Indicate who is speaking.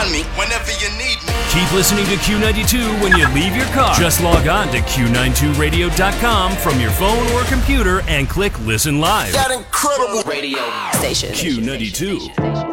Speaker 1: find me whenever you need me.
Speaker 2: Keep listening to Q92 when you leave your car. Just log on to Q92Radio.com from your phone or computer and click Listen Live.
Speaker 1: That incredible
Speaker 3: radio station.
Speaker 2: Q92.